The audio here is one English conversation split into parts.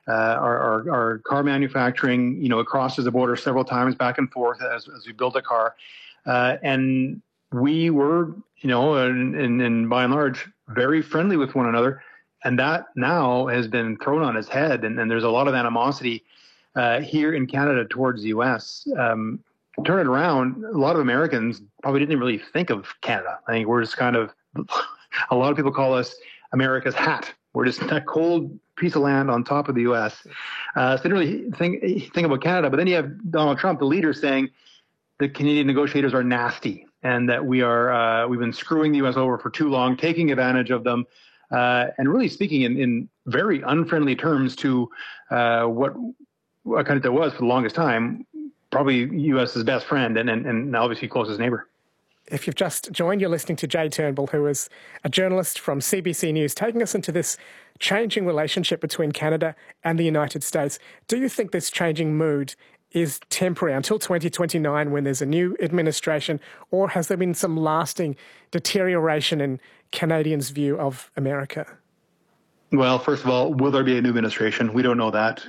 our car manufacturing, crosses the border several times back and forth as we build a car. And we were, and by and large, very friendly with one another. And that now has been thrown on its head. And there's a lot of animosity here in Canada towards the U.S. Turn it around, a lot of Americans probably didn't really think of Canada. I think we're just kind of, a lot of people call us America's hat. We're just a cold piece of land on top of the U.S. So they didn't really think about Canada. But then you have Donald Trump, the leader, saying the Canadian negotiators are nasty and that we've been screwing the U.S. over for too long, taking advantage of them, and really speaking in very unfriendly terms to what Canada was for the longest time, probably U.S.'s best friend and obviously closest neighbor. If you've just joined, you're listening to Jay Turnbull, who is a journalist from CBC News, taking us into this changing relationship between Canada and the United States. Do you think this changing mood is temporary until 2029 when there's a new administration, or has there been some lasting deterioration in Canadians' view of America? Well, first of all, will there be a new administration? We don't know that.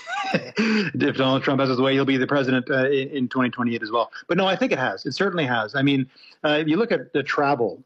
If Donald Trump has his way, he'll be the president in 2028 as well. But no, I think it has. It certainly has. I mean, if you look at the travel,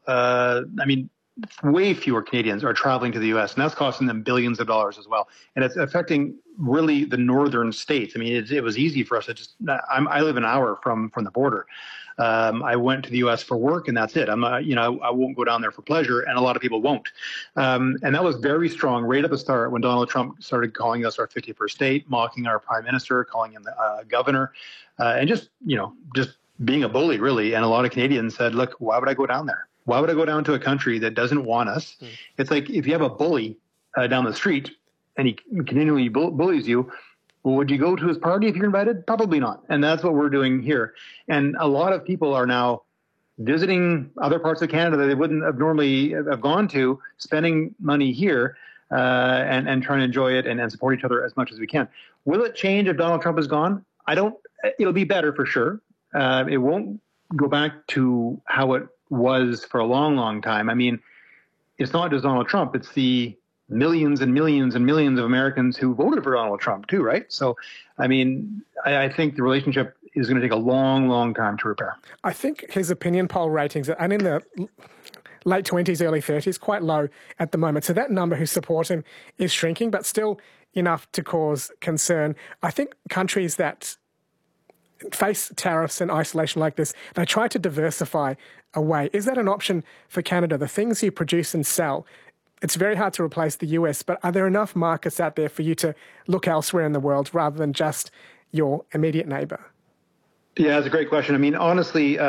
way fewer Canadians are traveling to the U.S., and that's costing them billions of dollars as well. And it's affecting really the northern states. I mean, it was easy for us to I live an hour from the border. I went to the U.S. for work, and that's it. I'm not, I won't go down there for pleasure, and a lot of people won't. And that was very strong right at the start when Donald Trump started calling us our 51st state, mocking our prime minister, calling him the governor, and just being a bully, really. And a lot of Canadians said, look, why would I go down there? Why would I go down to a country that doesn't want us? It's like if you have a bully down the street and he continually bullies you, well, would you go to his party if you're invited? Probably not. And that's what we're doing here. And a lot of people are now visiting other parts of Canada that they wouldn't have normally have gone to, spending money here and trying to enjoy it and support each other as much as we can. Will it change if Donald Trump is gone? It'll be better for sure. It won't go back to how it was for a long, long time. I mean, it's not just Donald Trump. It's the millions and millions and millions of Americans who voted for Donald Trump too, right? So, I mean, I think the relationship is going to take a long, long time to repair. I think his opinion poll ratings are in the late 20s, early 30s, quite low at the moment. So that number who support him is shrinking, but still enough to cause concern. I think countries that face tariffs and isolation like this, they try to diversify away. Is that an option for Canada? The things you produce and sell, it's very hard to replace the US, but are there enough markets out there for you to look elsewhere in the world rather than just your immediate neighbour? Yeah, it's a great question. I mean, honestly,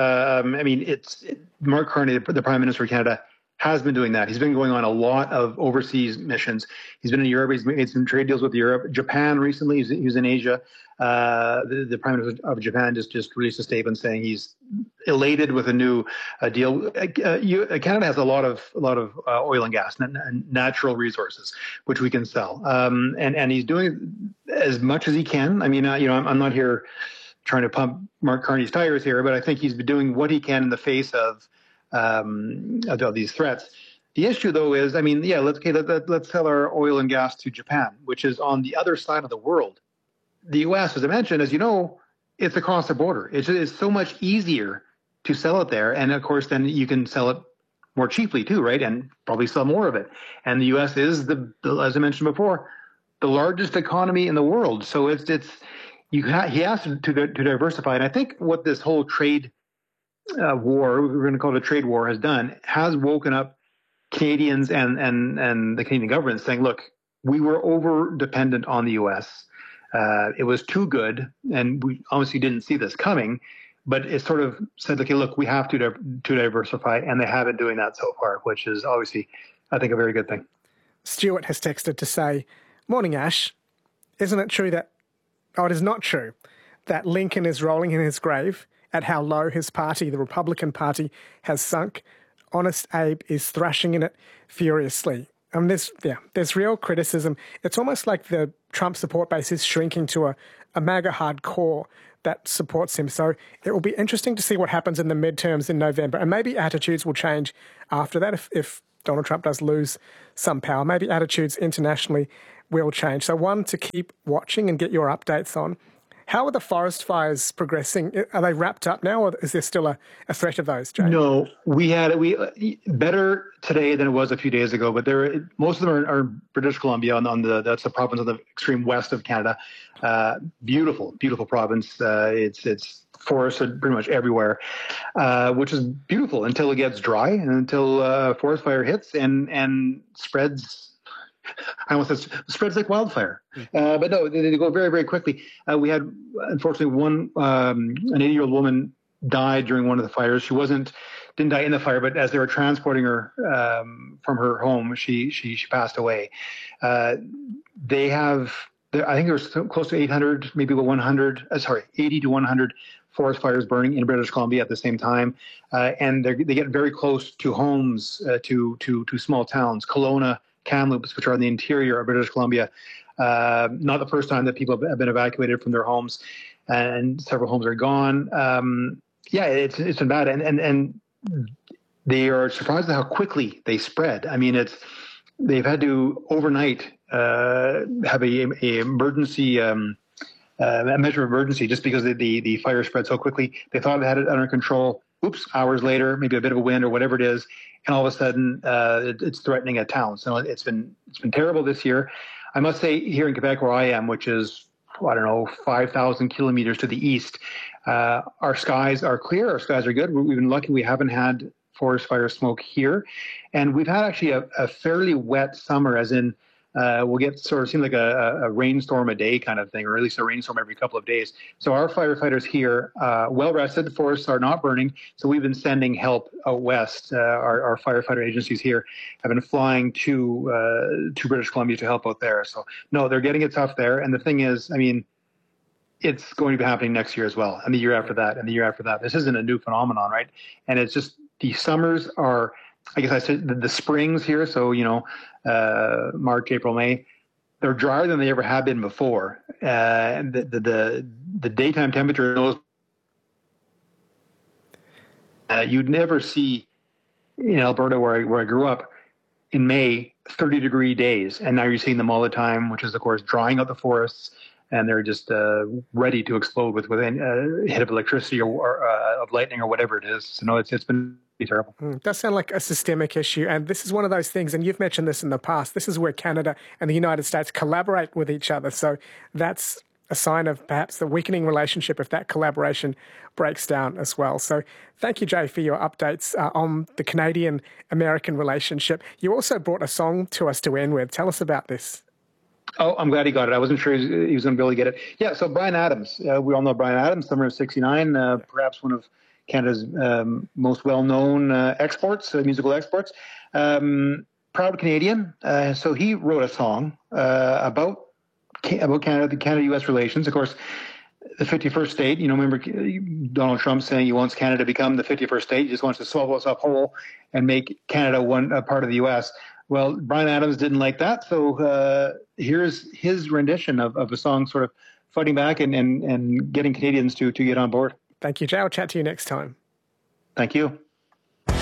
Mark Carney, the Prime Minister of Canada, has been doing that. He's been going on a lot of overseas missions. He's been in Europe. He's made some trade deals with Europe. Japan recently, he was in Asia. The Prime Minister of Japan just released a statement saying he's elated with a new deal. Canada has a lot of oil and gas and natural resources, which we can sell. And he's doing as much as he can. I mean, I'm not here trying to pump Mark Carney's tires here, but I think he's been doing what he can in the face of these threats. The issue, though, is, I mean, yeah, let's sell our oil and gas to Japan, which is on the other side of the world. The U.S., as I mentioned, as you know, it's across the border. It's so much easier to sell it there. And, of course, then you can sell it more cheaply, too, right, and probably sell more of it. And the U.S. is, as I mentioned before, the largest economy in the world. So he has to diversify. And I think what this whole trade war, we're going to call it a trade war, has done, has woken up Canadians and the Canadian government saying, look, we were over dependent on the U.S. It was too good, and we obviously didn't see this coming, but it sort of said, okay, look, we have to diversify, and they have been doing that so far, which is obviously, I think, a very good thing. Stuart has texted to say, morning, Ash. Isn't it true that, it is not true, that Lincoln is rolling in his grave at how low his party, the Republican Party, has sunk? Honest Abe is thrashing in it furiously. There's real criticism. It's almost like the Trump support base is shrinking to a MAGA hardcore that supports him. So it will be interesting to see what happens in the midterms in November. And maybe attitudes will change after that if Donald Trump does lose some power. Maybe attitudes internationally will change. So one, to keep watching and get your updates on. How are the forest fires progressing? Are they wrapped up now, or is there still a threat of those, Jay? No, we better today than it was a few days ago. But most of them are British Columbia that's the province on the extreme west of Canada. Beautiful province. It's forested pretty much everywhere, which is beautiful until it gets dry and until forest fire hits and spreads. I almost said spreads like wildfire. But no, they go very, very quickly. We had, unfortunately, an 80-year-old woman died during one of the fires. She didn't die in the fire, but as they were transporting her from her home, she passed away. They have, I think there was close to 800, maybe 80 to 100 forest fires burning in British Columbia at the same time, and they get very close to homes, to small towns, Kelowna, Kamloops, which are in the interior of British Columbia. Not the first time that people have been evacuated from their homes, and several homes are gone. It's been bad, and they are surprised at how quickly they spread. I mean, they've had to overnight have a emergency. A measure of emergency just because the fire spread so quickly. They thought they had it under control. Oops, hours later, maybe a bit of a wind or whatever it is, and all of a sudden it's threatening a town. So it's been terrible this year. I must say, here in Quebec, where I am, which is 5,000 kilometers to the east, our skies are clear. Our skies are good. We've been lucky. We haven't had forest fire smoke here, and we've had actually a fairly wet summer, as in. We'll get sort of seem like a rainstorm a day kind of thing, or at least a rainstorm every couple of days. So our firefighters here, well rested, the forests are not burning. So we've been sending help out west. Our firefighter agencies here have been flying to British Columbia to help out there. So no, they're getting it tough there. And the thing is, I mean, it's going to be happening next year as well, and the year after that, and the year after that. This isn't a new phenomenon, right? And it's just the summers are. I guess I said the springs here, so March, April, May, they're drier than they ever have been before. And the daytime temperature you'd never see in Alberta, where I grew up, in May, 30-degree days, and now you're seeing them all the time, which is of course drying out the forests, and they're just ready to explode with a hit of electricity or of lightning or whatever it is. So no, it's been terrible. It does sound like a systemic issue, and this is one of those things, and you've mentioned this in the past, this is where Canada and the United States collaborate with each other, so that's a sign of perhaps the weakening relationship if that collaboration breaks down as well. So thank you, Jay, for your updates on the Canadian-American relationship. You also brought a song to us to end with. Tell us about this. Oh, I'm glad he got it. I wasn't sure he was going to be able to get it. Yeah, so Bryan Adams. We all know Bryan Adams, summer of '69, perhaps one of Canada's most well-known musical exports. Proud Canadian. So he wrote a song about Canada, the Canada-U.S. relations. Of course, the 51st state, remember Donald Trump saying he wants Canada to become the 51st state. He just wants to swallow us up whole and make Canada a part of the U.S. Well, Bryan Adams didn't like that. So here's his rendition of a song sort of fighting back and getting Canadians to get on board. Thank you, Jay. I'll chat to you next time. Thank you.